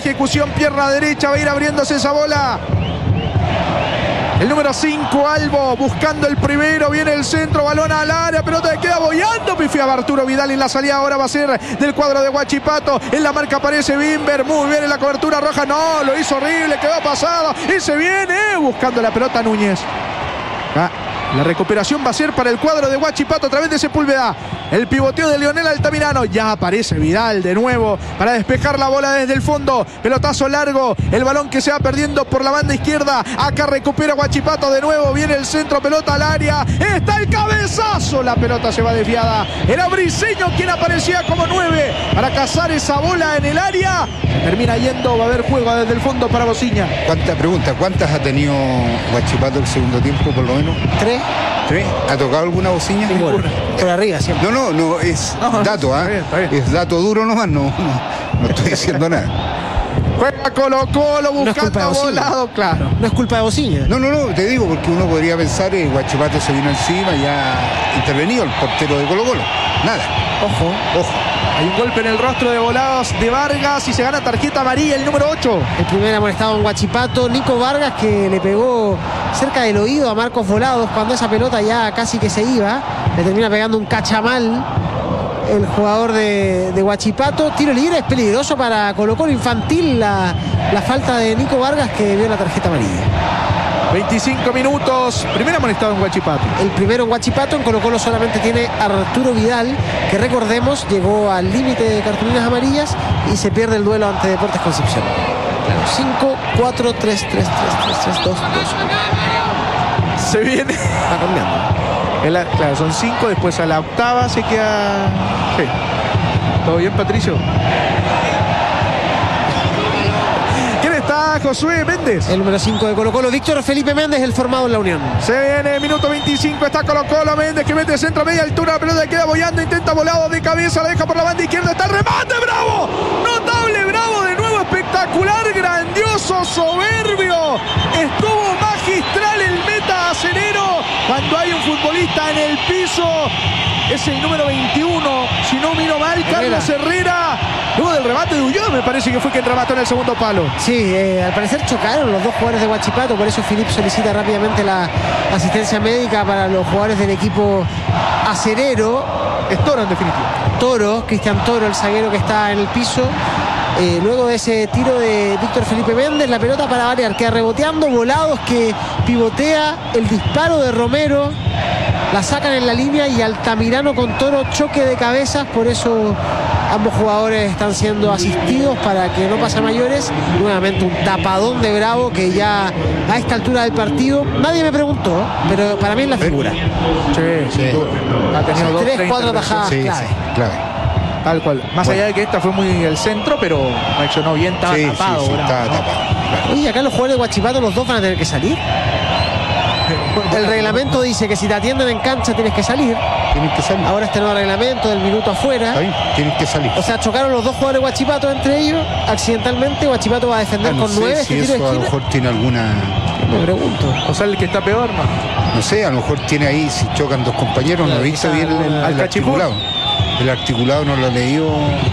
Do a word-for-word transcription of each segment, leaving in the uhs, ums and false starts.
ejecución, pierna derecha, va a ir abriéndose esa bola. El número cinco, Albo, buscando el primero, viene el centro, balón al área, pelota que queda boyando, pifiaba Arturo Vidal en la salida, ahora va a ser del cuadro de Huachipato, en la marca aparece Bimber, muy bien en la cobertura roja, no, lo hizo horrible, quedó pasado, y se viene, buscando la pelota Núñez. Ah, la recuperación va a ser para el cuadro de Huachipato a través de Sepúlveda. El pivoteo de Leonel Altamirano. Ya aparece Vidal de nuevo para despejar la bola desde el fondo. Pelotazo largo. El balón que se va perdiendo por la banda izquierda. Acá recupera Huachipato de nuevo. Viene el centro, pelota al área. Está el cabezazo. La pelota se va desviada. Era Briseño quien aparecía como nueve para cazar esa bola en el área. Termina yendo. Va a haber juego desde el fondo para Bociña. ¿Cuántas preguntas? ¿Cuántas ha tenido Huachipato el segundo tiempo por lo menos? Tres. ¿Tres? ¿Ha tocado alguna Bociña? Ninguna. Por arriba siempre. No, no, no, es No, dato, ¿ah? ¿eh? ¿eh? Es dato duro nomás, no, no, no estoy diciendo nada. Juega Colo Colo buscando no volado, claro. No es culpa de Bociña. No, no, no, te digo porque uno podría pensar que Huachipato se vino encima y ha intervenido el portero de Colo Colo. Nada. Ojo. Ojo. Hay un golpe en el rostro de Volados de Vargas y se gana tarjeta amarilla el número ocho. El primer amonestado en Huachipato, Nico Vargas, que le pegó cerca del oído a Marcos Volados cuando esa pelota ya casi que se iba. Le termina pegando un cachamal el jugador de, de Huachipato. Tiro libre, es peligroso para Colo Colo, infantil la, la falta de Nico Vargas, que vio la tarjeta amarilla. veinticinco minutos, primer amonestado en Huachipato. El primero en Huachipato. En Colo Colo solamente tiene a Arturo Vidal, que recordemos llegó al límite de cartulinas amarillas y se pierde el duelo ante Deportes Concepción. Claro, cinco, cuatro, tres, tres, tres, tres, tres, dos, dos. Se viene. Va cambiando. La, claro, son cinco, después a la octava se queda. Sí. ¿Todo bien, Patricio? ¿Quién está? Josué Méndez. El número cinco de Colo Colo, Víctor Felipe Méndez, el formado en la Unión. Se viene, minuto veinticinco, está Colo Colo, Méndez que mete centro a media altura, la pelota queda boyando, intenta volado de cabeza, la deja por la banda izquierda, está el remate, ¡bravo! Notable, Bravo, de nuevo, espectacular, grandioso, soberbio, estuvo magistral el meta acerero. Cuando hay un futbolista en el piso, es el número veintiuno, si no miro mal, Carlos Herrera. Luego del remate de Ulloa, me parece que fue quien remató en el segundo palo. Sí, eh, al parecer chocaron los dos jugadores de Huachipato, por eso Filip solicita rápidamente la asistencia médica para los jugadores del equipo acerero. Es Toro en definitiva. Toro, Cristian Toro, el zaguero que está en el piso. Eh, luego de ese tiro de Víctor Felipe Méndez, la pelota para variar, queda reboteando, Volados que pivotea, el disparo de Romero, la sacan en la línea y Altamirano con Toro, choque de cabezas, por eso ambos jugadores están siendo asistidos para que no pase a mayores. Nuevamente un tapadón de Bravo que ya a esta altura del partido, nadie me preguntó, pero para mí es la figura. Sí, sí. Ha tenido dos, tres, cuatro tajadas Sí, clave. sí, clave. Tal cual. Más Bueno. allá de que esta fue muy el centro, pero reaccionó bien, estaba Sí, tapado. sí, sí, Bravo, estaba ¿no? tapado. Claro. Oye, acá los jugadores de Huachipato, los dos van a tener que salir. El reglamento dice que si te atienden en cancha tienes que salir. Tienen que salir. Ahora este nuevo reglamento del minuto afuera. Está bien, tienen que salir. O sea, chocaron los dos jugadores de Huachipato entre ellos. Accidentalmente, Huachipato va a defender Ah, no con sé nueve si este tiro de eso a lo esquina. mejor tiene alguna. Me pregunto. O sea, el que está peor, ¿no? No sé, a lo mejor tiene ahí, si chocan dos compañeros, no viste bien el, el, al el cachipún. articulado. El articulado no lo ha leído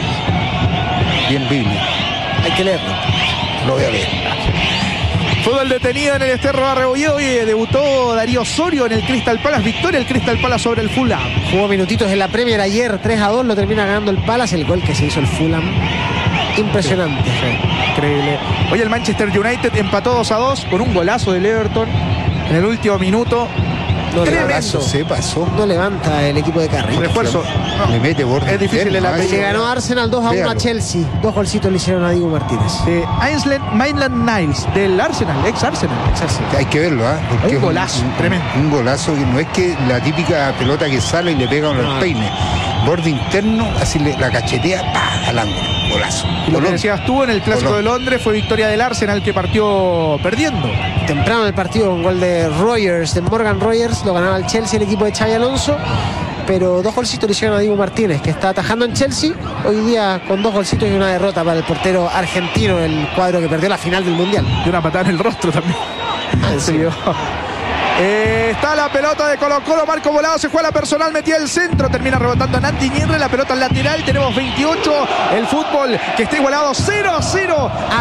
bien Biblia. Hay que leerlo. Lo voy a ver. Fútbol detenido en el Esterro Arrebolledo. Hoy debutó Darío Osorio en el Crystal Palace. Victoria el Crystal Palace sobre el Fulham. Jugó minutitos en la Premier ayer, tres a dos, lo termina ganando el Palace. El gol que se hizo el Fulham, impresionante. Sí, increíble. Hoy el Manchester United empató dos a dos con un golazo del Everton en el último minuto. No, Tremendo. Golazo se pasó. no levanta el equipo de Carrick. Refuerzo. No. Le mete borde. Es difícil el interno, apellido. Le ¿eh? ganó Arsenal dos a uno a Véalo. Chelsea. Dos golcitos le hicieron a Diego Martínez. De Ainsland Maitland Niles del Arsenal, ex Arsenal. Ex Arsenal. Hay que verlo, ¿ah? ¿eh? Un golazo, tremendo. Un golazo que no es que la típica pelota que sale y le pega con el peine. Borde interno, así le, la cachetea, ¡pah! Al ángulo. Golazo. Y lo que Colón. decías tú en el Clásico Colón. de Londres fue victoria del Arsenal que partió perdiendo. Temprano en el partido, un gol de Rogers, de Morgan Rogers, lo ganaba el Chelsea, el equipo de Xabi Alonso, pero dos golcitos le hicieron a Diego Martínez, que está atajando en Chelsea, hoy día con dos golcitos y una derrota para el portero argentino, el cuadro que perdió la final del Mundial. Y una patada en el rostro también. ¿En serio? Eh, está la pelota de Colo Colo, Marco Volado se juega la personal, metía el centro, termina rebotando Nandi Ñerre, la pelota al lateral, tenemos veintiocho, el fútbol que está igualado cero a cero.